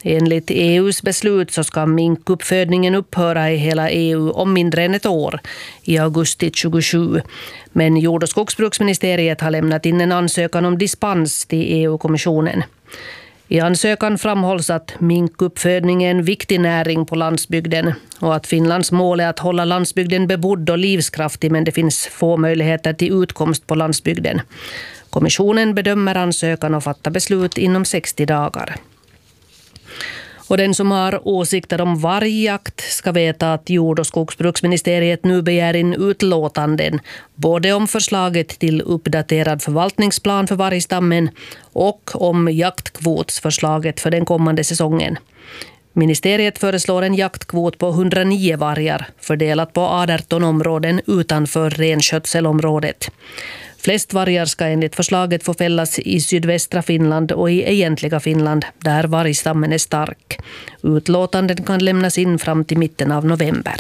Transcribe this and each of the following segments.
Enligt EUs beslut så ska minkuppfödningen upphöra i hela EU om mindre än ett år, i augusti 2027. Men jord- och skogsbruksministeriet har lämnat in en ansökan om dispens till EU-kommissionen. I ansökan framhålls att minkuppfödning är en viktig näring på landsbygden och att Finlands mål är att hålla landsbygden bebodd och livskraftig, men det finns få möjligheter till utkomst på landsbygden. Kommissionen bedömer ansökan och fattar beslut inom 60 dagar. Och den som har åsikter om vargjakt ska veta att jord- och skogsbruksministeriet nu begär in utlåtanden både om förslaget till uppdaterad förvaltningsplan för vargstammen och om jaktkvotsförslaget för den kommande säsongen. Ministeriet föreslår en jaktkvot på 109 vargar fördelat på 18 områden utanför renskötselområdet. Flest vargar ska enligt förslaget få fällas i sydvästra Finland och i egentliga Finland där vargstammen är stark. Utlåtanden kan lämnas in fram till mitten av november.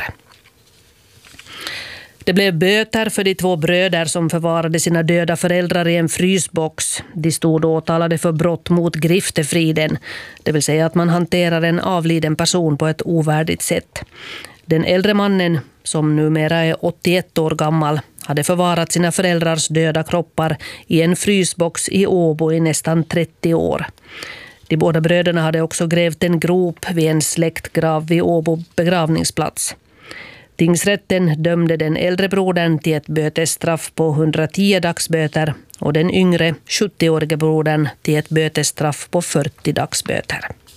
Det blev böter för de 2 bröder som förvarade sina döda föräldrar i en frysbox. De stod åtalade för brott mot griftefriden, det vill säga att man hanterar en avliden person på ett ovärdigt sätt. Den äldre mannen, som numera är 81 år gammal, hade förvarat sina föräldrars döda kroppar i en frysbox i Åbo i nästan 30 år. De båda bröderna hade också grävt en grop vid en släktgrav vid Åbo begravningsplats. Tingsrätten dömde den äldre brodern till ett bötesstraff på 110 dagsböter och den yngre 70-årige brodern till ett bötesstraff på 40 dagsböter.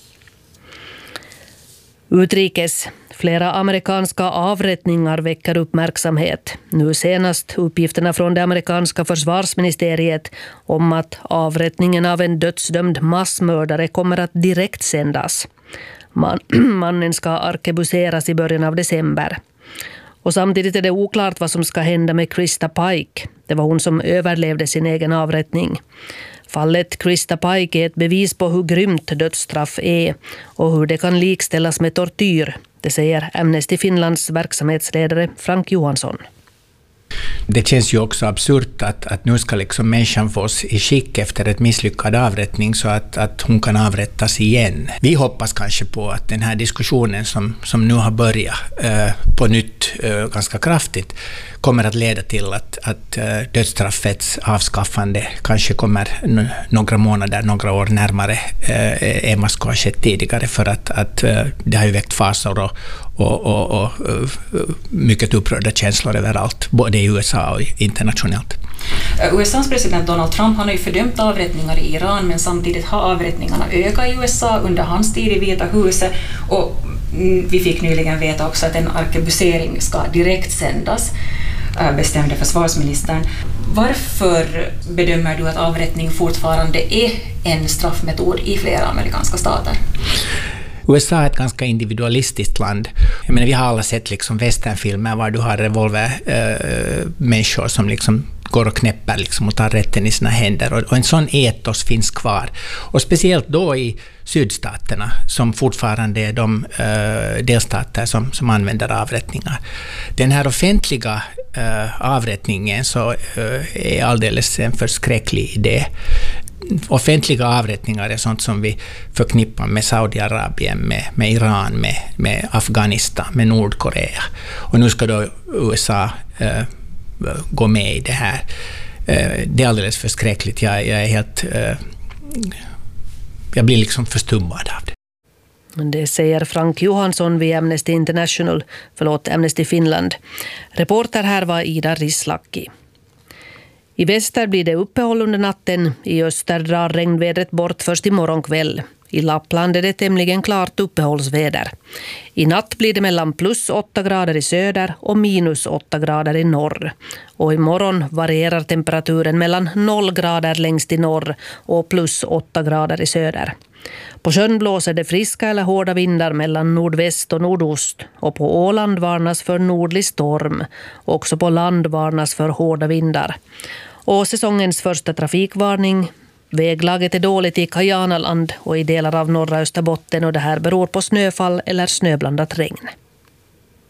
Utrikes. Flera amerikanska avrättningar väcker uppmärksamhet. Nu senast uppgifterna från det amerikanska försvarsministeriet om att avrättningen av en dödsdömd massmördare kommer att direkt sändas. Mannen ska arkebuseras i början av december. Och samtidigt är det oklart vad som ska hända med Krista Pike. Det var hon som överlevde sin egen avrättning. Fallet Krista Pike är ett bevis på hur grymt dödsstraff är och hur det kan likställas med tortyr. Det säger Amnesty Finlands verksamhetsledare Frank Johansson. Det känns ju också absurt att nu ska liksom människan fås i skick efter ett misslyckad avrättning så att hon kan avrättas igen. Vi hoppas kanske på att den här diskussionen som nu har börjat på nytt ganska kraftigt kommer att leda till att dödsstraffets avskaffande kanske kommer några månader, några år närmare än man ska ha skett tidigare, för att det har ju väckt fasor och mycket upprörda känslor överallt, både i USA och internationellt. USAs president Donald Trump har ju fördömt avrättningar i Iran, men samtidigt har avrättningarna ökat i USA under hans tid i Vita huset, och vi fick nyligen veta också att en arkebusering ska direkt sändas, bestämde försvarsministern. Varför bedömer du att avrättning fortfarande är en straffmetod i flera amerikanska stater? USA är ett ganska individualistiskt land. Jag menar, vi har alla sett liksom westernfilmer var du har revolvermänniskor som liksom går och knäpper liksom och tar rätten i sina händer. Och en sån etos finns kvar. Och speciellt då i sydstaterna, som fortfarande är de delstater som använder avrättningar. Den här offentliga avrättningen så är alldeles en förskräcklig idé. Offentliga avrättningar är sånt som vi förknippar med Saudiarabien, med Iran, med Afghanistan, med Nordkorea. Och nu ska då USA gå med i det här. Det är alldeles förskräckligt. Jag är helt... jag blir liksom förstummad av det. Det säger Frank Johansson vid Amnesty Finland. Reporter här var Ida Rislaki. I väster blir det uppehåll under natten. I öster drar regnvädret bort först i morgonkväll. I Lappland är det tämligen klart uppehållsväder. I natt blir det mellan plus 8 grader i söder och minus 8 grader i norr. Och imorgon varierar temperaturen mellan 0 grader längst i norr och plus 8 grader i söder. På sjön blåser det friska eller hårda vindar mellan nordväst och nordost, och på Åland varnas för nordlig storm. Också på land varnas för hårda vindar. Och säsongens första trafikvarning: väglaget är dåligt i Kajanaland och i delar av norra Österbotten, och det här beror på snöfall eller snöblandat regn.